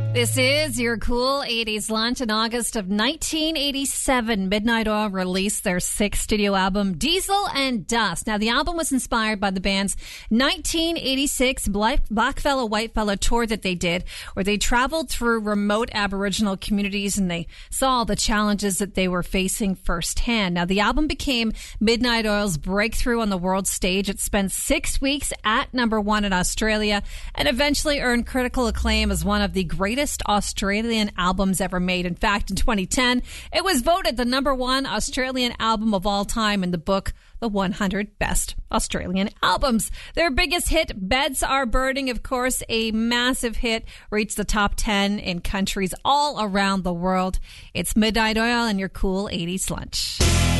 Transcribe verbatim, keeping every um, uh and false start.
This is your cool eighties lunch. In August of nineteen eighty-seven, Midnight Oil released their sixth studio album, Diesel and Dust. Now, the album was inspired by the band's nineteen eighty-six Black, Blackfella Whitefella tour that they did, where they traveled through remote Aboriginal communities and they saw the challenges that they were facing firsthand. Now, the album became Midnight Oil's breakthrough on the world stage. It spent six weeks at number one in Australia and eventually earned critical acclaim as one of the greatest Australian albums ever made. In fact, in twenty ten, it was voted the number one Australian album of all time in the book, The one hundred Best Australian Albums. Their biggest hit, Beds Are Burning, of course, a massive hit, reached the top ten in countries all around the world. It's Midnight Oil and your cool eighties lunch.